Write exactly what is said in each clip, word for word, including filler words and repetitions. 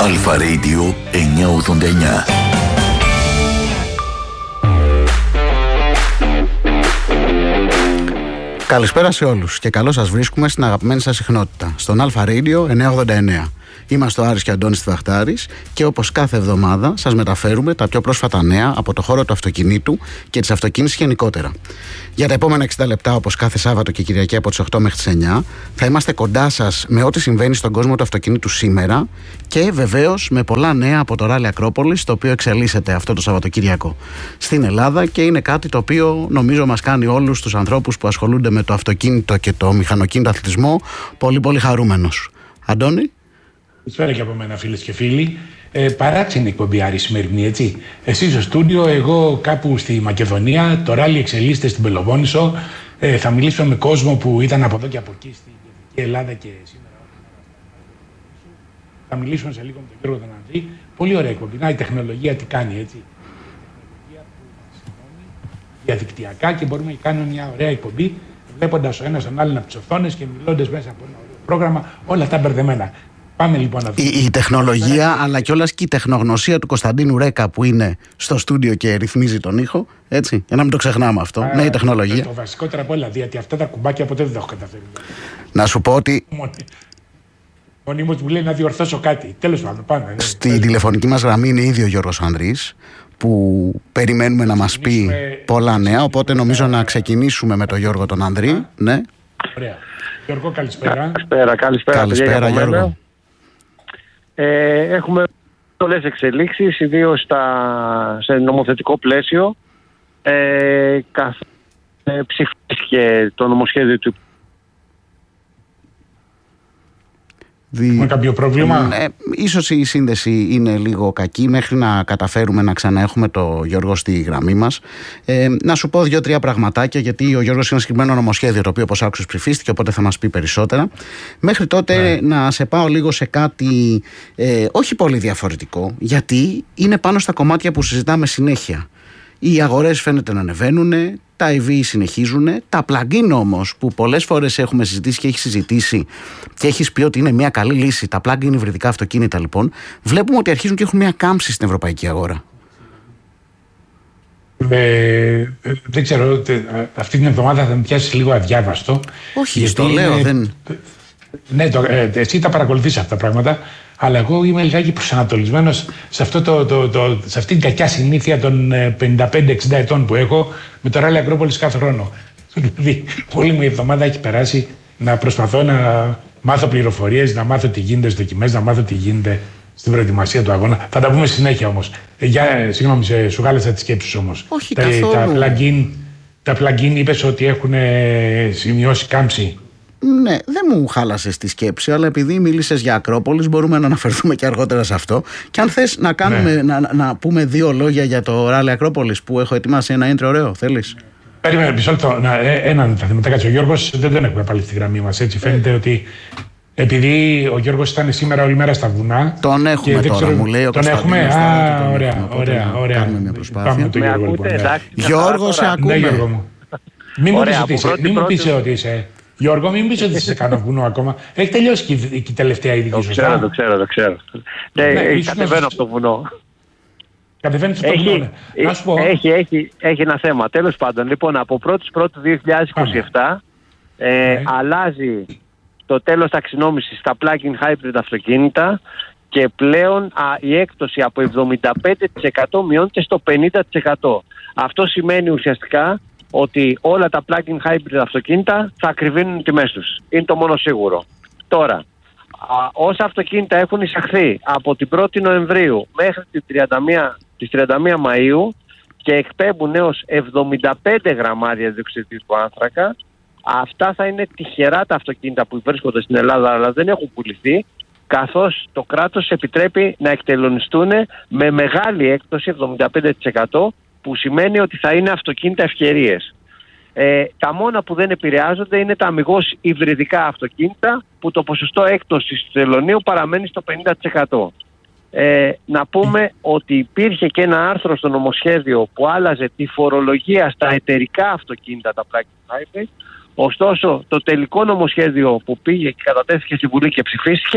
Αλφα Radio εννιακόσια ογδόντα εννιά. Καλησπέρα σε όλους και καλώς σας βρίσκουμε στην αγαπημένη σας συχνότητα, στον Αλφα Radio εννιακόσια ογδόντα εννιά. Είμαστε ο Άρης και ο Αντώνης Τιβαχτάρης και όπως κάθε εβδομάδα σας μεταφέρουμε τα πιο πρόσφατα νέα από το χώρο του αυτοκινήτου και της αυτοκίνησης γενικότερα. Για τα επόμενα εξήντα λεπτά, όπως κάθε Σάββατο και Κυριακή από τις οκτώ μέχρι τις εννιά, θα είμαστε κοντά σας με ό,τι συμβαίνει στον κόσμο του αυτοκινήτου σήμερα και βεβαίως με πολλά νέα από το Rally Acropolis, το οποίο εξελίσσεται αυτό το Σαββατοκύριακο στην Ελλάδα και είναι κάτι το οποίο νομίζω μας κάνει όλους τους ανθρώπους που ασχολούνται με το αυτοκίνητο και το μηχανοκίνητο αθλητισμό πολύ πολύ χαρούμενος. Αντώνη. Καλησπέρα και από μένα, φίλες και φίλοι. Ε, παράξενη εκπομπή, Άρη, σημερινή, έτσι. Εσείς στο στούντιο, εγώ κάπου στη Μακεδονία, το ράλι εξελίσσεται στην Πελοπόννησο. Ε, θα μιλήσουμε με κόσμο που ήταν από εδώ και από εκεί, στην Κεντρική Ελλάδα και σήμερα. Θα μιλήσουμε σε λίγο με τον Γιώργο τον Ανδρή. Πολύ ωραία εκπομπή. Να, η τεχνολογία τι κάνει, έτσι. Η τεχνολογία που μας συγχώνει διαδικτυακά και μπορούμε να κάνουμε μια ωραία εκπομπή, βλέποντας ο ένας τον άλλον από τις οθόνες και μιλώντας μέσα από ένα ωραίο πρόγραμμα, όλα αυτά μπερδεμένα. Πάμε λοιπόν να δούμε. Η, η τεχνολογία, yeah. αλλά κιόλας και η τεχνογνωσία του Κωνσταντίνου Ρέκα που είναι στο στούντιο και ρυθμίζει τον ήχο. Έτσι, για να μην το ξεχνάμε αυτό. Α, ναι, η τεχνολογία. Το βασικότερο από όλα, γιατί αυτά τα κουμπάκια ποτέ δεν τα έχω καταφέρει. Να σου πω ότι. Μονίμως μου λέει να διορθώσω κάτι. Τέλος πάντων, πάμε. Ναι. Στη Τέλος. τηλεφωνική μας γραμμή είναι ήδη ο Γιώργος Ανδρής, που περιμένουμε να μας πει πολλά νέα. Οπότε νομίζω να ξεκινήσουμε με τον Γιώργο τον Ανδρή. Α, ναι. Ωραία. Γιώργο, καλησπέρα. Καλησπέρα, καλησπέρα. Καλησπέρα, Γιώργο. Ε, έχουμε πολλές εξελίξεις, ιδίως στα, σε νομοθετικό πλαίσιο. Ε, καθ, ε, ψηφίστηκε το νομοσχέδιο του. Δι... Με κάποιο πρόβλημα. Ε, ίσως η σύνδεση είναι λίγο κακή μέχρι να καταφέρουμε να ξαναέχουμε το Γιώργο στη γραμμή μας. Ε, να σου πω δύο-τρία πραγματάκια, γιατί ο Γιώργος είναι ένα συγκεκριμένο νομοσχέδιο το οποίο, όπως άκουσες, ψηφίστηκε, οπότε θα μας πει περισσότερα. Μέχρι τότε ναι. να σε πάω λίγο σε κάτι ε, όχι πολύ διαφορετικό, γιατί είναι πάνω στα κομμάτια που συζητάμε συνέχεια. Οι αγορές φαίνεται να ανεβαίνουν, τα ι βι συνεχίζουν, τα plug-in όμως που πολλές φορές έχουμε συζητήσει και έχει συζητήσει και έχεις πει ότι είναι μια καλή λύση, τα plug-in υβριδικά αυτοκίνητα λοιπόν, βλέπουμε ότι αρχίζουν και έχουν μια κάμψη στην ευρωπαϊκή αγορά. Ε, δεν ξέρω, αυτή την εβδομάδα θα με πιάσει λίγο αδιάβαστο. Όχι, στο λέω, είναι... δεν... Ναι, το, ε, εσύ τα παρακολουθείς αυτά τα πράγματα, αλλά εγώ είμαι λιγάκι προσανατολισμένος σε, αυτό το, το, το, σε αυτή την κακιά συνήθεια των πενήντα πέντε εξήντα ετών που έχω με το Rally Acropolis κάθε χρόνο. Δηλαδή, όλη μου η εβδομάδα έχει περάσει να προσπαθώ να μάθω πληροφορίες, να μάθω τι γίνεται στις δοκιμές, να μάθω τι γίνεται στην προετοιμασία του αγώνα. Θα τα πούμε συνέχεια όμως. Ε, για, συγγνώμη, σε, σου γάλεσα τις σκέψεις όμως. Όχι, τα, τα plug-in, τα plug-in είπες ότι έχουν σημειώσει κάμψη. Ναι, δεν μου χάλασε τη σκέψη, αλλά επειδή μίλησες για Ακρόπολης, μπορούμε να αναφερθούμε και αργότερα σε αυτό. Και αν θες να, κάνουμε, ναι. να, να πούμε δύο λόγια για το Rally Ακρόπολης που έχω ετοιμάσει ένα intro ωραίο, θέλεις? Περίμενε, μισό λεπτό. Έναν θα μετά κάτσει ο Γιώργος, δεν τον έχουμε πάλι στη γραμμή μας. Έτσι φαίνεται ότι επειδή ο Γιώργος ήταν σήμερα όλη μέρα στα βουνά. Τον έχουμε τώρα, ξέρω, μου λέει ο Τον έχουμε, α, τον ωραία, έχουμε, ωραία, ωραία. Κάνουμε μια προσπάθεια. Με ακούτε, εντάξει. Γιώργο, σε ακούμε. Ναι, Γιώργο μου. Μην μου πεις ότι είσαι. Γιώργο, μην πεις ότι σε κάνω βουνό ακόμα. Έχει τελειώσει και η τελευταία ειδική σου. Το ξέρω, το ξέρω, το ξέρω. Ναι, κατεβαίνω από το βουνό. Κατεβαίνεις από το βουνό. Να σου πω. Έχει, έχει, έχει ένα θέμα. Τέλος πάντων, λοιπόν, από πρώτη πρώτη δύο χιλιάδες είκοσι επτά ε, ναι. αλλάζει το τέλος ταξινόμησης στα plug-in hybrid αυτοκίνητα και πλέον α, η έκπτωση από εβδομήντα πέντε τοις εκατό μειώνεται στο πενήντα τοις εκατό. Αυτό σημαίνει ουσιαστικά ότι όλα τα plug-in hybrid αυτοκίνητα θα ακριβίνουν τιμές τους. Είναι το μόνο σίγουρο. Τώρα, α, όσα αυτοκίνητα έχουν εισαχθεί από την πρώτη Νοεμβρίου μέχρι τις τριάντα μία Μαΐου και εκπέμπουν έως εβδομήντα πέντε γραμμάρια διοξειδίου του άνθρακα, αυτά θα είναι τυχερά τα αυτοκίνητα που βρίσκονται στην Ελλάδα αλλά δεν έχουν πουληθεί, καθώς το κράτος επιτρέπει να εκτελονιστούν με μεγάλη έκπτωση εβδομήντα πέντε τοις εκατό, που σημαίνει ότι θα είναι αυτοκίνητα ευκαιρίες. Ε, τα μόνα που δεν επηρεάζονται είναι τα αμιγώς υβριδικά αυτοκίνητα, που το ποσοστό έκπτωσης του τελωνείου παραμένει στο πενήντα τοις εκατό. Ε, να πούμε ότι υπήρχε και ένα άρθρο στο νομοσχέδιο που άλλαζε τη φορολογία στα εταιρικά αυτοκίνητα, τα plug-in hybrid. Ωστόσο, το τελικό νομοσχέδιο που πήγε και κατατέθηκε στη Βουλή και ψηφίστηκε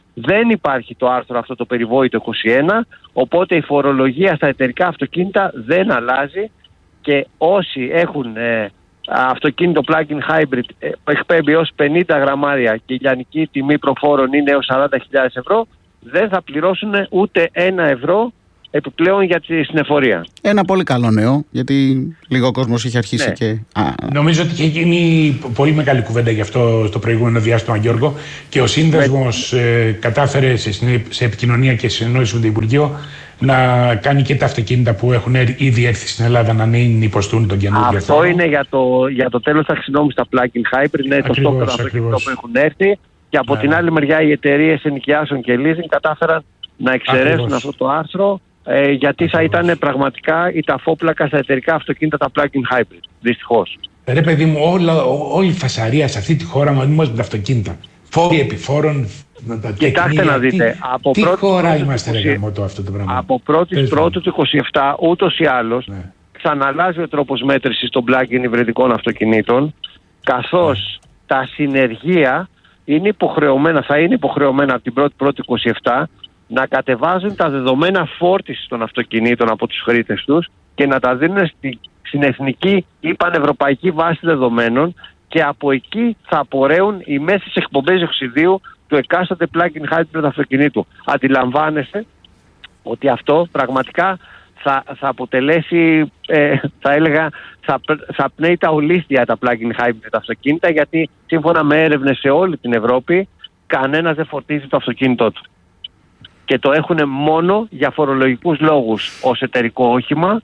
Δεν υπάρχει το άρθρο αυτό το περιβόητο είκοσι ένα, οπότε η φορολογία στα εταιρικά αυτοκίνητα δεν αλλάζει και όσοι έχουν ε, αυτοκίνητο plug-in hybrid ε, εκπέμπει ως πενήντα γραμμάρια και η λιανική τιμή προφόρων είναι έως σαράντα χιλιάδες ευρώ, δεν θα πληρώσουν ούτε ένα ευρώ επιπλέον για τη συνεφορία. Ένα πολύ καλό νέο, γιατί λίγο ο κόσμος είχε αρχίσει ναι. και... Α, νομίζω ότι είχε γίνει πολύ μεγάλη κουβέντα γι' αυτό στο προηγούμενο διάστημα, Γιώργο, και ο Σύνδεσμος ε, κατάφερε σε, σε επικοινωνία και συνεννόηση με το Υπουργείο να κάνει και τα αυτοκίνητα που έχουν ήδη έρθει στην Ελλάδα να μην υποστούν τον καινούργιο. Αυτό φόρο. Είναι για το, για το τέλος ταξινόμησης στα plug-in hybrid, είναι το στόχο των αυτοκίνητων που έχουν έρθει και από ναι. την άλλη μεριά οι εταιρείες ενοικιάσεων και leasing κατάφεραν να εξαιρέσουν Ακριβώς. αυτό το άρθρο. Ε, γιατί θα ήταν πραγματικά η ταφόπλακα στα εταιρικά αυτοκίνητα τα plug-in hybrid. Δυστυχώς. Ρε παιδί μου, όλα, όλη η φασαρία σε αυτή τη χώρα μας με τα αυτοκίνητα. Φόροι επιφόρων, τα Κοιτάξτε να δείτε. Τι, από τι χώρα είμαστε, ρε γαμώτο, αυτό το πράγμα. Από πρώτη πρώτου του είκοσι επτά, ούτως ή άλλως, ναι. ξαναλλάζει ο τρόπος μέτρησης των plug-in υβριδικών αυτοκινήτων, καθώς ναι. τα συνεργεία είναι υποχρεωμένα, θα είναι υποχρεωμένα από την πρώτη πρώτη είκοσι επτά να κατεβάζουν τα δεδομένα φόρτισης των αυτοκινήτων από τους χρήτες τους και να τα δίνουν στη, στην εθνική ή πανευρωπαϊκή βάση δεδομένων και από εκεί θα απορρέουν οι μέσες εκπομπές διοξιδίου του εκάστοτε plug-in hybrid αυτοκινήτου. Αντιλαμβάνεστε ότι αυτό πραγματικά θα, θα αποτελέσει, ε, θα έλεγα, θα, θα πνέει τα ολίσθια τα plug-in hybrid αυτοκίνητα, γιατί σύμφωνα με έρευνες σε όλη την Ευρώπη κανένας δεν φορτίζει το αυτοκίνητό του. Και το έχουν μόνο για φορολογικούς λόγους ως εταιρικό όχημα,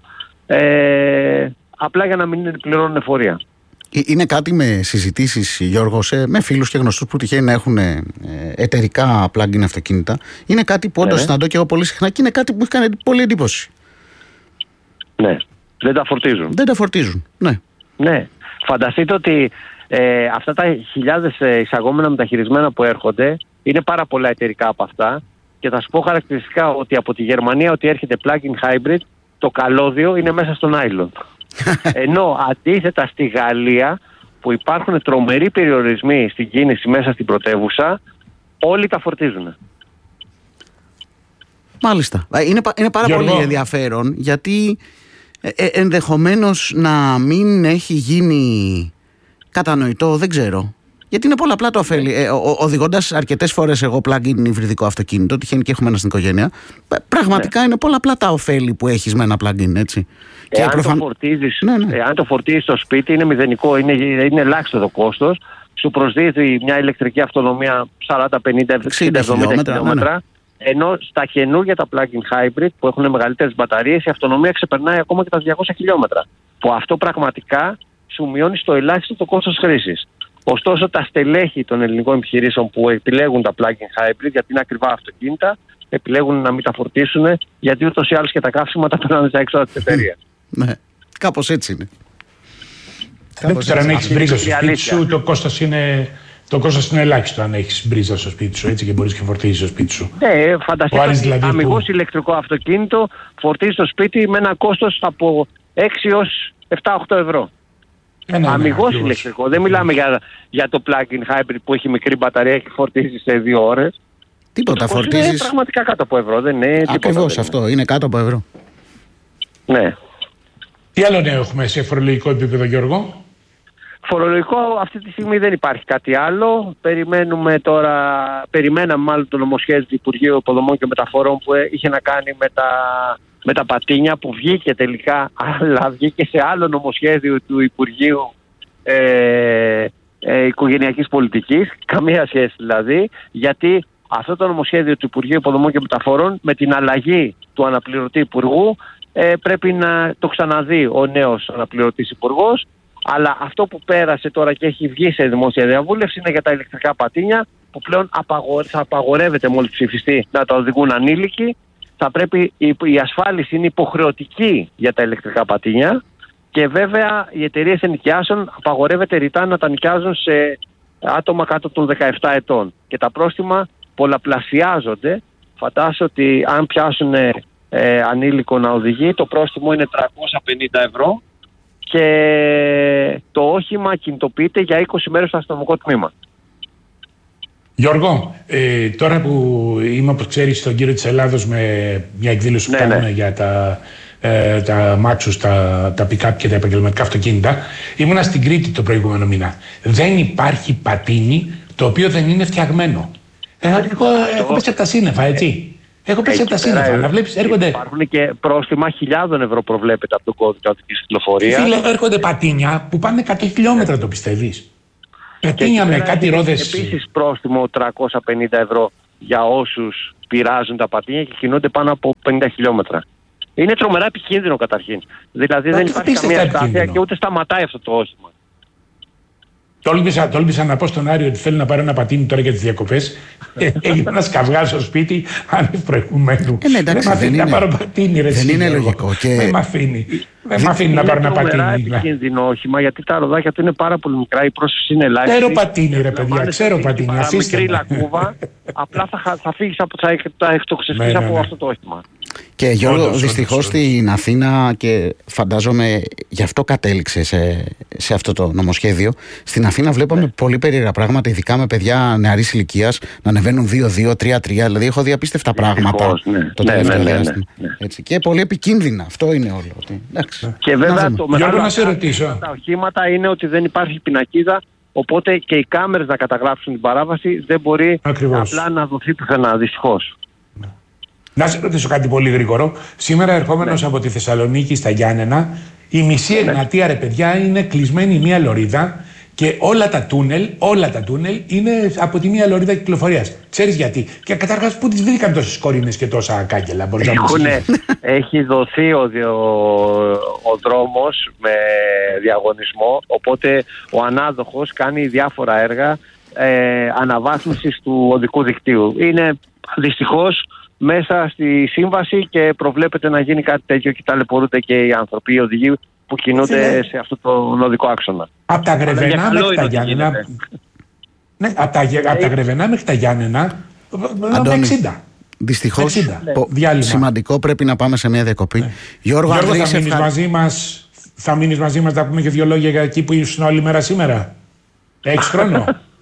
ε, απλά για να μην πληρώνουν εφορία. Είναι κάτι με συζητήσεις, Γιώργο, σε, με φίλους και γνωστούς που τυχαίνει να έχουν ε, εταιρικά plug-in αυτοκίνητα. Είναι κάτι που όντως ναι. συναντώ και εγώ πολύ συχνά και είναι κάτι που έχει κάνει πολύ εντύπωση. Ναι, δεν τα φορτίζουν. Δεν τα φορτίζουν, ναι. Ναι, φανταστείτε ότι ε, αυτά τα χιλιάδες εισαγόμενα μεταχειρισμένα που έρχονται, είναι πάρα πολλά εταιρικά από αυτά. Και θα σου πω χαρακτηριστικά ότι από τη Γερμανία ότι έρχεται plug-in hybrid, το καλώδιο είναι μέσα στο nylon. Ενώ αντίθετα στη Γαλλία, που υπάρχουν τρομεροί περιορισμοί στην κίνηση μέσα στην πρωτεύουσα, όλοι τα φορτίζουν. Μάλιστα. Είναι, είναι πάρα Γιώργο. πολύ ενδιαφέρον, γιατί ε, ε, ενδεχομένως να μην έχει γίνει κατανοητό, δεν ξέρω. Γιατί είναι πολλαπλά το ωφέλη. Ε, οδηγώντας αρκετές φορές εγώ plug-in υβριδικό αυτοκίνητο, τυχαίνει και έχουμε ένα στην οικογένεια, πραγματικά ναι. είναι πολλαπλά τα ωφέλη που έχεις με ένα plug-in, έτσι. Εάν, προφαν... το φορτίζεις, ναι, ναι. εάν το φορτίζεις στο σπίτι, είναι μηδενικό, είναι, είναι ελάχιστο το κόστος. Σου προσδίδει μια ηλεκτρική αυτονομία σαράντα, πενήντα, εξήντα, εβδομήντα χιλιόμετρα. Ναι, ναι. Ενώ στα καινούργια τα plug-in hybrid που έχουν μεγαλύτερες μπαταρίες, η αυτονομία ξεπερνάει ακόμα και τα διακόσια χιλιόμετρα. Που αυτό πραγματικά σου μειώνει στο ελάχιστο το κόστος χρήσης. Ωστόσο, τα στελέχη των ελληνικών επιχειρήσεων που επιλέγουν τα plug-in hybrid, γιατί είναι ακριβά αυτοκίνητα, επιλέγουν να μην τα φορτίσουν, γιατί ούτως ή άλλως και τα καύσιμα τα περνάνε στα έξοδα της εταιρείας. Ναι, κάπως έτσι είναι. Δεν ξέρω αν έχεις μπρίζα στο σπίτι σου, το κόστος είναι, το κόστος είναι ελάχιστο αν έχεις μπρίζα στο σπίτι σου, έτσι, και μπορείς και φορτίζεις στο σπίτι σου. Ναι, φανταστείτε, δηλαδή αμιγώς που... ηλεκτρικό αυτοκίνητο φορτίζει στο σπίτι με ένα κόστος από έξι έως επτά οχτώ ευρώ. Ε, ναι, αμιγώς ναι, ηλεκτρικό. Ναι. Δεν μιλάμε για, για το plug-in hybrid που έχει μικρή μπαταρία και φορτίζει σε δύο ώρες. Τίποτα φορτίζεις. Είναι πραγματικά κάτω από ευρώ. Δεν είναι ακριβώς αυτό. Είναι. είναι κάτω από ευρώ. Ναι. Τι άλλο νέο έχουμε σε φορολογικό επίπεδο, Γιώργο? Φορολογικό αυτή τη στιγμή δεν υπάρχει κάτι άλλο. Περιμένουμε τώρα, περιμέναμε μάλλον το νομοσχέδιο του Υπουργείου Υποδομών και Μεταφορών που είχε να κάνει με τα, με τα πατίνια, που βγήκε τελικά, αλλά βγήκε σε άλλο νομοσχέδιο του Υπουργείου ε, ε, Οικογενειακής Πολιτικής. Καμία σχέση δηλαδή, γιατί αυτό το νομοσχέδιο του Υπουργείου Υποδομών και Μεταφορών με την αλλαγή του αναπληρωτή υπουργού ε, πρέπει να το ξαναδεί ο νέος αναπληρωτής υπουργός. Αλλά αυτό που πέρασε τώρα και έχει βγει σε δημόσια διαβούλευση είναι για τα ηλεκτρικά πατίνια, που πλέον θα απαγορεύεται μόλις ψηφιστεί να τα οδηγούν ανήλικοι. Θα πρέπει, η ασφάλιση είναι υποχρεωτική για τα ηλεκτρικά πατίνια και βέβαια οι εταιρείες ενοικιάσεων απαγορεύεται ρητά να τα νοικιάζουν σε άτομα κάτω των δεκαεπτά ετών. Και τα πρόστιμα πολλαπλασιάζονται. Φαντάσου ότι αν πιάσουν ε, ανήλικο να οδηγεί, το πρόστιμο είναι τριακόσια πενήντα ευρώ. Και το όχημα κινητοποιείται για είκοσι μέρες στο αστυνομικό τμήμα. Γιώργο, ε, τώρα που είμαι, όπως ξέρεις, στον κύριο της Ελλάδος με μια εκδήλωση Ναι, που κάνουμε ναι. για τα, ε, τα μάξους, τα, τα pick-up και τα επαγγελματικά αυτοκίνητα, ήμουνα στην Κρήτη το προηγούμενο μήνα. Δεν υπάρχει πατίνι το οποίο δεν είναι φτιαγμένο. Ε, εγώ έχω πέσει από τα σύννεφα, έτσι. Έχω πέσει από τα Εκεί πέρα, σύννεφα. Να βλέπεις, έρχονται. Υπάρχουν και πρόστιμα χιλιάδων ευρώ προβλέπεται από τον κώδικα οδικής κυκλοφορίας. Φίλε, έρχονται πατίνια που πάνε εκατό χιλιόμετρα, το πιστεύεις. Πατίνια με κάτι ρόδες. Επίσης πρόστιμο τριακόσια πενήντα ευρώ για όσους πειράζουν τα πατίνια και κινούνται πάνω από πενήντα χιλιόμετρα. Είναι τρομερά επικίνδυνο καταρχήν. Δηλαδή Μα δεν τι υπάρχει απίστευτα καμία αστάθεια επικίνδυνο. και ούτε σταματάει αυτό το όχημα. Τόλμησα, τόλμησα να πω στον Άριο ότι θέλει να πάρει ένα πατίνι τώρα για τις διακοπές. Έγινε ένας καυγάς στο σπίτι, άνευ προηγουμένου. Ε, ναι, εντάξει, δεν μ' αφήνει δεν να είναι. πάρω πατίνι, ρε. Δεν εσύ, είναι Γιώργο. λογικό και- Δεν μ' αφήνει. Δεν μ' αφήνει να πάρω ένα Είναι τρομερά πατίνι. επικίνδυνο όχημα γιατί τα ροδάκια του είναι πάρα πολύ μικρά, η πρόσθεση είναι ελάχιστη. Ξέρω πατίνι, ρε παιδιά, Λαμβάνεσαι ξέρω την πατίνι, παρά αφήστε μικρή με. λακκούβα, απλά θα, χα- θα φύγεις από θα, θα εκτοξευτείς Ναι, ναι, από ναι. αυτό το όχημα. Και Γιώργο, Όντως, δυστυχώς όντως, στην Αθήνα, και φαντάζομαι γι' αυτό κατέληξε σε, σε αυτό το νομοσχέδιο. Στην Αθήνα βλέπαμε Ναι. πολύ περίεργα πράγματα, ειδικά με παιδιά νεαρής ηλικίας να ανεβαίνουν δύο δύο, τρία τρία. Δηλαδή, έχω δει απίστευτα πράγματα Δυστυχώς, ναι. το Ναι, τελευταίο ναι, ναι, ναι, διάστημα. ναι. Έτσι. Και πολύ επικίνδυνα. Αυτό είναι όλο. Ότι- εντάξει. Και Να βέβαια δούμε. το μεγάλο Γιώργο, να σε ατάκτο ρωτήσω. τα οχήματα είναι ότι δεν υπάρχει πινακίδα, οπότε και οι κάμερες να καταγράψουν την παράβαση δεν μπορεί Ακριβώς. απλά να δοθεί πουθενά, δυστυχώς. Να σε ρωτήσω κάτι πολύ γρήγορο. Σήμερα, ερχόμενος Ναι. από τη Θεσσαλονίκη στα Γιάννενα, η μισή Εγνατία, ρε παιδιά, είναι κλεισμένη μία λωρίδα και όλα τα τούνελ, όλα τα τούνελ είναι από τη μία λωρίδα κυκλοφορίας. Ξέρεις γιατί? Και καταρχάς, πού τις βρήκαν τόσες κορίνες και τόσα κάγκελα? Μπορείς να μου Έχουνε, εξηγήσεις? έχει δοθεί ο, διο- ο δρόμος με διαγωνισμό, οπότε ο ανάδοχος κάνει διάφορα έργα ε, αναβάθμισης του οδικού δικτύου. Είναι δυστυχώς μέσα στη σύμβαση και προβλέπεται να γίνει κάτι τέτοιο και ταλαιπωρούνται και οι άνθρωποι, οι οδηγοί που κινούνται Φίλε. σε αυτό το οδικό άξονα. Από τα Αλλά για Γρεβενά καλό μέχρι είναι τα ότι Γιάννενα. γίνεται. Ναι, από τα, γε- απ' τα Γρεβενά μέχρι τα Γιάννενα. Με Αντώνη, εξήντα. Δυστυχώς, εξήντα. πο- Διάλειμμα. σημαντικό, πρέπει να πάμε σε μια διακοπή. Γιώργο, Γιώργο, Ανδρέη, θα σε μείνεις ευχα- μαζί μας, θα μείνεις μαζί μας να πούμε και δύο λόγια για εκεί που ήσουν όλη μέρα σήμερα? Έχεις χρόνο?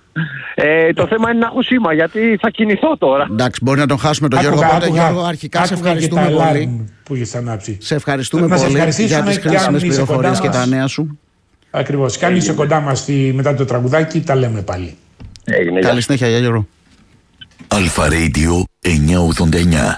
Ε, το θέμα είναι να έχω σήμα γιατί θα κινηθώ τώρα. Εντάξει, μπορεί να τον χάσουμε τον Γιώργο. Άκουγα, Οπότε, άκουγα, Γιώργο, αρχικά σε άκουγα και ευχαριστούμε τα πολύ. alarm που έχεις ανάψει. Σε ευχαριστούμε Να σε πολύ για ευχαριστήσουμε τις και χρήσιμες αν είσαι πληροφορίες κοντά και τα μας. νέα σου. Ακριβώς. Κάνει είσαι κοντά μας στη- μετά το τραγουδάκι, τα λέμε πάλι. Έγινε, γεια. Καλή συνέχεια, Γιώργο. Αλφα Radio εννιακόσια ογδόντα εννιά.